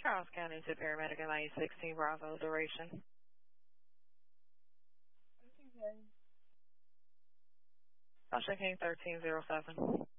Charles County to paramedic at 916 Bravo, duration. Ocean King 1307.